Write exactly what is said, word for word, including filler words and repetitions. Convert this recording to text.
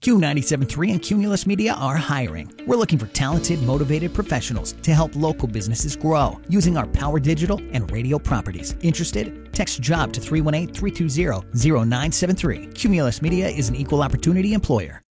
Q ninety-seven point three and Cumulus Media are hiring. We're looking for talented, motivated professionals to help local businesses grow using our Power Digital and radio properties. Interested? Text JOB to three one eight, three two zero, zero nine seven three. Cumulus Media is an equal opportunity employer.